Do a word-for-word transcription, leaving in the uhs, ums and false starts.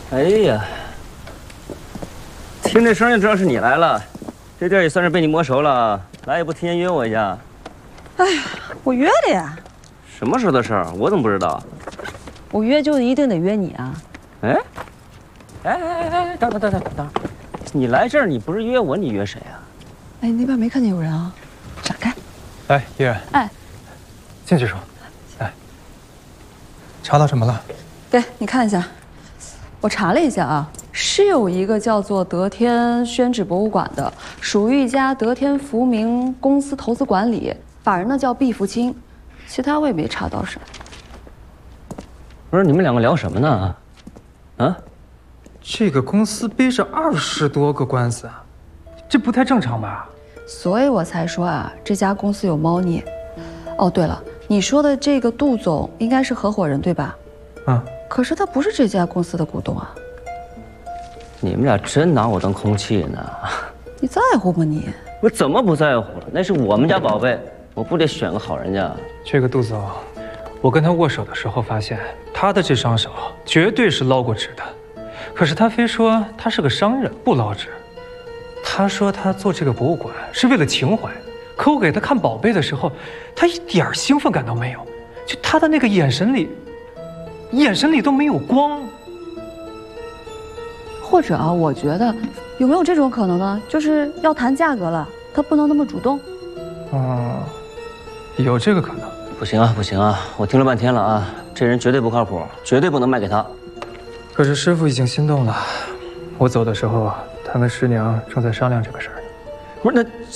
哎呀，听这声就知道是你来了，这地儿也算是被你摸熟了。来也不提前约我一下。 哎呀，我约了呀。 什么时候的事儿？我怎么不知道？ 我约就一定得约你啊。 哎，哎哎哎哎，等等等等等，你来这儿你不是约我，你约谁啊？ 哎，那边没看见有人啊，闪开。 哎，依然。哎，进去说。哎，查到什么了？ 给你看一下。我查了一下啊，是有一个叫做德天宣纸博物馆的，属于一家德天福明公司投资管理，法人呢叫毕福清，其他我也没查到什么。 不是你们两个聊什么呢？啊？ 这个公司背着二十多个官司，这不太正常吧？ 所以我才说啊，这家公司有猫腻。哦，对了，你说的这个杜总应该是合伙人对吧？ 嗯。 可是他不是这家公司的股东啊。 你们俩真拿我当空气呢？ 你在乎吗你？ 我怎么不在乎了？那是我们家宝贝，我不得选个好人家？ 这个杜总，我跟他握手的时候发现，他的这双手绝对是捞过纸的。可是他非说他是个商人，不捞纸。他说他做这个博物馆是为了情怀，可我给他看宝贝的时候，他一点兴奋感都没有，就他的那个眼神里。眼神里都没有光， 或者啊，我觉得有没有这种可能呢？就是要谈价格了，他不能那么主动。 嗯，有这个可能。 不行啊，不行啊！我听了半天了啊，这人绝对不靠谱，绝对不能卖给他。 可是师傅已经心动了，我走的时候，他跟师娘正在商量这个事儿。 不是那。